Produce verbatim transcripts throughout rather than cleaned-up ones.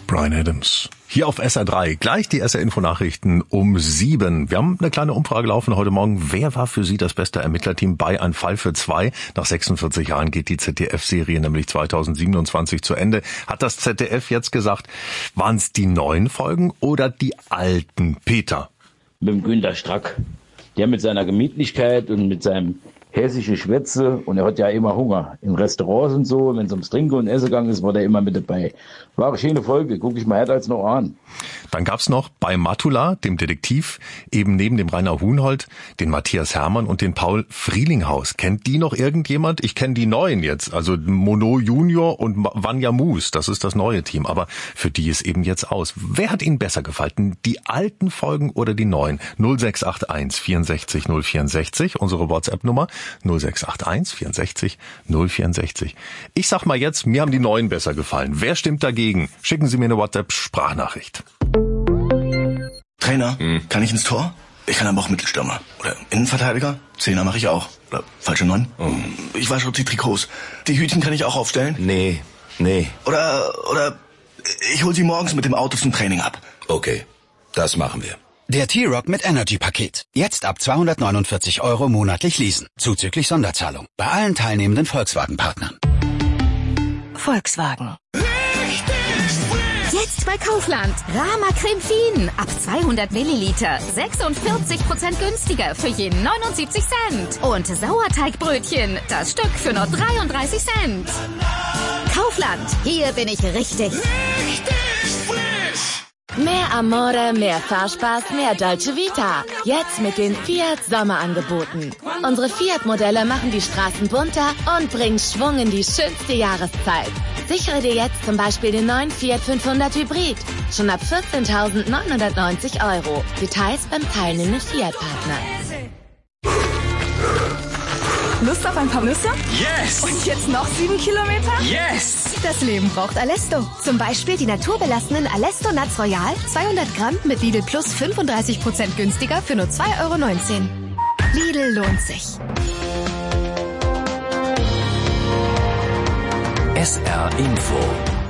Bryan Adams. Hier auf S R drei, gleich die S R-Info-Nachrichten um sieben. Wir haben eine kleine Umfrage laufen heute Morgen. Wer war für Sie das beste Ermittlerteam bei Ein Fall für zwei? Nach sechsundvierzig Jahren geht die Z D F-Serie nämlich zweitausendsiebenundzwanzig zu Ende. Hat das Z D F jetzt gesagt, waren es die neuen Folgen oder die alten? Peter? Mit dem Günter Strack. Der mit seiner Gemütlichkeit und mit seinem hessischen Schwätze, und er hat ja immer Hunger. In Restaurants und so, wenn es ums Trinken und Essen gegangen ist, war der immer mit dabei. War eine schöne Folge, gucke ich mir heute als noch an. Dann gab's noch bei Matula, dem Detektiv, eben neben dem Rainer Huhnhold, den Matthias Hermann und den Paul Frielinghaus. Kennt die noch irgendjemand? Ich kenne die neuen jetzt, also Mono Junior und Vanja Mus, das ist das neue Team, aber für die ist eben jetzt aus. Wer hat Ihnen besser gefallen, die alten Folgen oder die neuen? null sechs acht eins vierundsechzig null vierundsechzig, unsere WhatsApp-Nummer null sechs acht eins vierundsechzig null vierundsechzig. Ich sag mal jetzt, mir haben die neuen besser gefallen. Wer stimmt dagegen? Schicken Sie mir eine WhatsApp-Sprachnachricht. Trainer, hm. kann ich ins Tor? Ich kann aber auch Mittelstürmer. Oder Innenverteidiger? Zehner mache ich auch. Oder falsche Neun? Oh. Ich wasche die Trikots. Die Hütchen kann ich auch aufstellen? Nee, nee. Oder, oder ich hol sie morgens mit dem Auto zum Training ab. Okay, das machen wir. Der T-Rock mit Energy-Paket. Jetzt ab zweihundertneunundvierzig Euro monatlich leasen. Zuzüglich Sonderzahlung. Bei allen teilnehmenden Volkswagen-Partnern. Volkswagen. Jetzt bei Kaufland. Rama Creme Fien. Ab zweihundert Milliliter. sechsundvierzig Prozent günstiger für je neunundsiebzig Cent. Und Sauerteigbrötchen. Das Stück für nur dreiunddreißig Cent. Kaufland. Hier bin ich richtig. Richtig frisch. Mehr Amore, mehr Fahrspaß, mehr Dolce Vita. Jetzt mit den Fiat Sommerangeboten. Unsere Fiat-Modelle machen die Straßen bunter und bringen Schwung in die schönste Jahreszeit. Sichere dir jetzt zum Beispiel den neuen Fiat fünfhundert Hybrid. Schon ab vierzehntausendneunhundertneunzig Euro. Details beim teilnehmenden Fiat-Partner. Lust auf ein paar Nüsse? Yes! Und jetzt noch sieben Kilometer? Yes! Das Leben braucht Alesto. Zum Beispiel die naturbelassenen Alesto Nuts Royal, zweihundert Gramm mit Lidl Plus fünfunddreißig Prozent günstiger für nur zwei Euro neunzehn. Lidl lohnt sich. S R Info.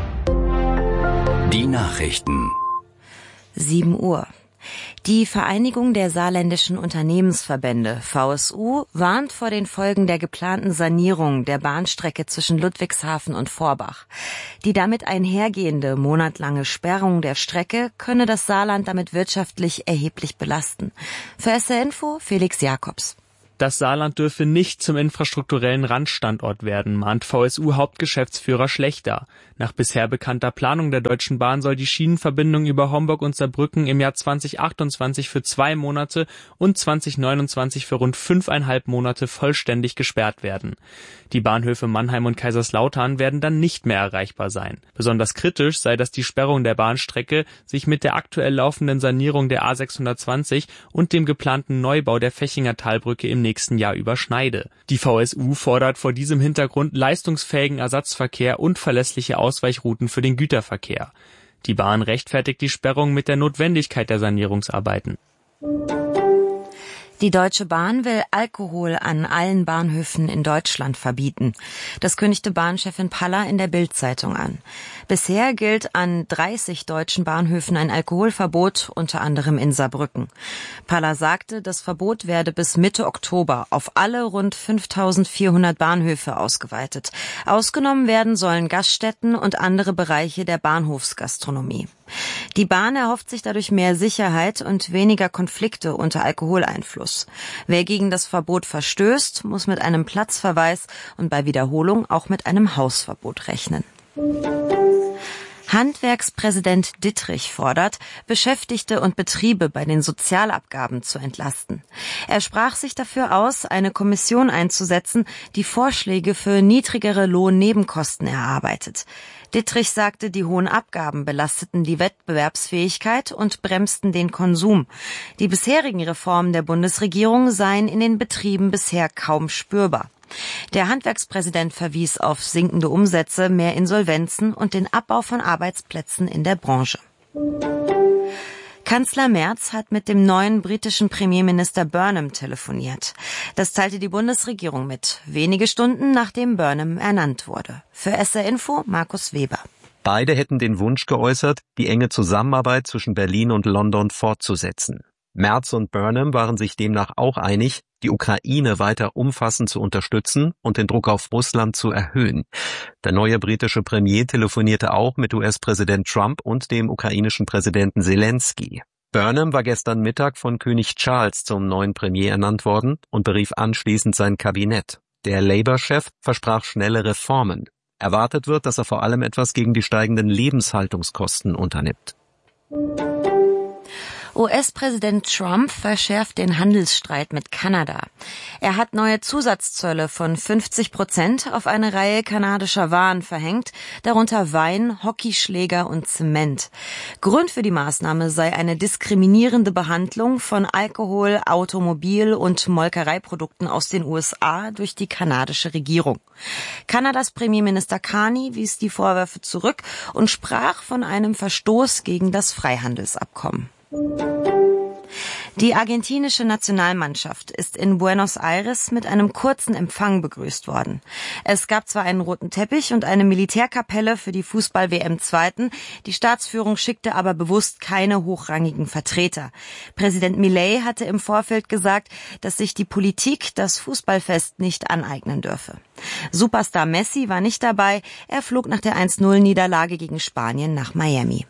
Die Nachrichten. sieben Uhr. Die Vereinigung der saarländischen Unternehmensverbände, V S U, warnt vor den Folgen der geplanten Sanierung der Bahnstrecke zwischen Ludwigshafen und Vorbach. Die damit einhergehende monatlange Sperrung der Strecke könne das Saarland damit wirtschaftlich erheblich belasten. Für S R Info Felix Jakobs. Das Saarland dürfe nicht zum infrastrukturellen Randstandort werden, mahnt V S U-Hauptgeschäftsführer Schlechter. Nach bisher bekannter Planung der Deutschen Bahn soll die Schienenverbindung über Homburg und Saarbrücken im Jahr zweitausendachtundzwanzig für zwei Monate und zweitausendneunundzwanzig für rund fünfeinhalb Monate vollständig gesperrt werden. Die Bahnhöfe Mannheim und Kaiserslautern werden dann nicht mehr erreichbar sein. Besonders kritisch sei, dass die Sperrung der Bahnstrecke sich mit der aktuell laufenden Sanierung der A sechshundertzwanzig und dem geplanten Neubau der Fechinger Talbrücke im nächsten Jahr überschneide. Die V S U fordert vor diesem Hintergrund leistungsfähigen Ersatzverkehr und verlässliche Ausweichrouten für den Güterverkehr. Die Bahn rechtfertigt die Sperrung mit der Notwendigkeit der Sanierungsarbeiten. Die Deutsche Bahn will Alkohol an allen Bahnhöfen in Deutschland verbieten. Das kündigte Bahnchefin Paller in der Bild-Zeitung an. Bisher gilt an dreißig deutschen Bahnhöfen ein Alkoholverbot, unter anderem in Saarbrücken. Paller sagte, das Verbot werde bis Mitte Oktober auf alle rund fünftausendvierhundert Bahnhöfe ausgeweitet. Ausgenommen werden sollen Gaststätten und andere Bereiche der Bahnhofsgastronomie. Die Bahn erhofft sich dadurch mehr Sicherheit und weniger Konflikte unter Alkoholeinfluss. Wer gegen das Verbot verstößt, muss mit einem Platzverweis und bei Wiederholung auch mit einem Hausverbot rechnen. Handwerkspräsident Dittrich fordert, Beschäftigte und Betriebe bei den Sozialabgaben zu entlasten. Er sprach sich dafür aus, eine Kommission einzusetzen, die Vorschläge für niedrigere Lohnnebenkosten erarbeitet. Dittrich sagte, die hohen Abgaben belasteten die Wettbewerbsfähigkeit und bremsten den Konsum. Die bisherigen Reformen der Bundesregierung seien in den Betrieben bisher kaum spürbar. Der Handwerkspräsident verwies auf sinkende Umsätze, mehr Insolvenzen und den Abbau von Arbeitsplätzen in der Branche. Kanzler Merz hat mit dem neuen britischen Premierminister Burnham telefoniert. Das teilte die Bundesregierung mit, wenige Stunden nachdem Burnham ernannt wurde. Für S R Info Markus Weber. Beide hätten den Wunsch geäußert, die enge Zusammenarbeit zwischen Berlin und London fortzusetzen. Merz und Burnham waren sich demnach auch einig, die Ukraine weiter umfassend zu unterstützen und den Druck auf Russland zu erhöhen. Der neue britische Premier telefonierte auch mit U S-Präsident Trump und dem ukrainischen Präsidenten Zelensky. Burnham war gestern Mittag von König Charles zum neuen Premier ernannt worden und berief anschließend sein Kabinett. Der Labour-Chef versprach schnelle Reformen. Erwartet wird, dass er vor allem etwas gegen die steigenden Lebenshaltungskosten unternimmt. U S-Präsident Trump verschärft den Handelsstreit mit Kanada. Er hat neue Zusatzzölle von fünfzig Prozent auf eine Reihe kanadischer Waren verhängt, darunter Wein, Hockeyschläger und Zement. Grund für die Maßnahme sei eine diskriminierende Behandlung von Alkohol, Automobil- und Molkereiprodukten aus den U S A durch die kanadische Regierung. Kanadas Premierminister Carney wies die Vorwürfe zurück und sprach von einem Verstoß gegen das Freihandelsabkommen. Die argentinische Nationalmannschaft ist in Buenos Aires mit einem kurzen Empfang begrüßt worden. Es gab zwar einen roten Teppich und eine Militärkapelle für die Fußball-W M Zweiten, die Staatsführung schickte aber bewusst keine hochrangigen Vertreter. Präsident Milei hatte im Vorfeld gesagt, dass sich die Politik das Fußballfest nicht aneignen dürfe. Superstar Messi war nicht dabei, er flog nach der eins null Niederlage gegen Spanien nach Miami.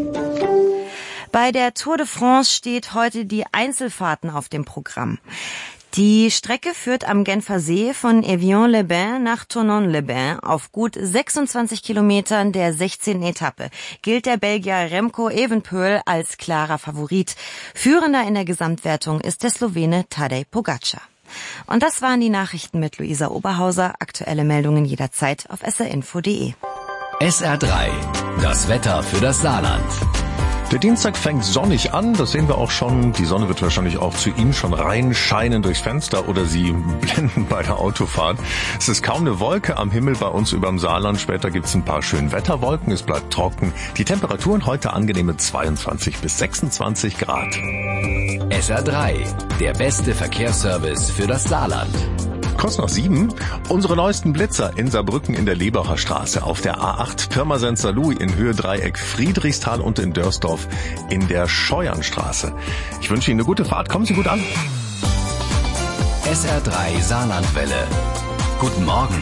Bei der Tour de France steht heute die Einzelfahrten auf dem Programm. Die Strecke führt am Genfer See von Evian-les-Bains nach Thonon-les-Bains. Auf gut sechsundzwanzig Kilometern der sechzehnten Etappe gilt der Belgier Remco Evenepoel als klarer Favorit. Führender in der Gesamtwertung ist der Slowene Tadej Pogačar. Und das waren die Nachrichten mit Luisa Oberhauser. Aktuelle Meldungen jederzeit auf s r info punkt d e. S R drei, das Wetter für das Saarland. Der Dienstag fängt sonnig an, das sehen wir auch schon. Die Sonne wird wahrscheinlich auch zu Ihnen schon reinscheinen durchs Fenster oder Sie blenden bei der Autofahrt. Es ist kaum eine Wolke am Himmel bei uns überm Saarland. Später gibt's ein paar schöne Wetterwolken, es bleibt trocken. Die Temperaturen heute angenehme zweiundzwanzig bis sechsundzwanzig Grad. S R drei, der beste Verkehrsservice für das Saarland. Kurz nach sieben, unsere neuesten Blitzer in Saarbrücken in der Lebacher Straße, auf der A acht Pirmasens Saarlouis in Höhe Dreieck Friedrichsthal und in Dörsdorf in der Scheuernstraße. Ich wünsche Ihnen eine gute Fahrt, kommen Sie gut an. S R drei Saarlandwelle. Guten Morgen.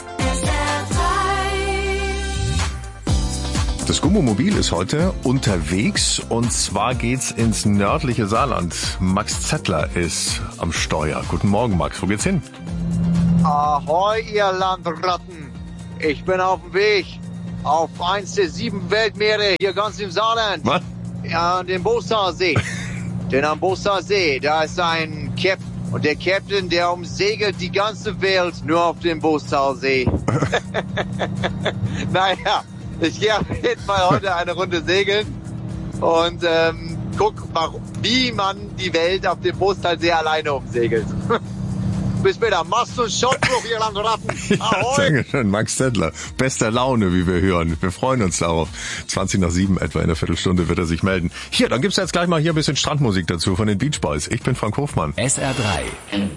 Das Gummomobil ist heute unterwegs und zwar geht's ins nördliche Saarland. Max Zettler ist am Steuer. Guten Morgen, Max. Wo geht's hin? Ahoi, ihr Landratten. Ich bin auf dem Weg auf eins der sieben Weltmeere hier ganz im Saarland. Was? Ja, an dem Bostaler See. Denn am Bostaler See, da ist ein Captain. Und der Captain, der umsegelt die ganze Welt nur auf dem Bostaler See. Naja, ich gehe auf jeden Fall heute eine Runde segeln und ähm, guck, wie man die Welt auf dem Bostaler See alleine umsegelt. Bis später. Machst du einen Schottbruch, ihr Landratten. Ja, danke schön, Max Zettler. Bester Laune, wie wir hören. Wir freuen uns darauf. zwanzig nach sieben etwa in einer Viertelstunde wird er sich melden. Hier, dann gibt's jetzt gleich mal hier ein bisschen Strandmusik dazu von den Beach Boys. Ich bin Frank Hofmann. S R drei.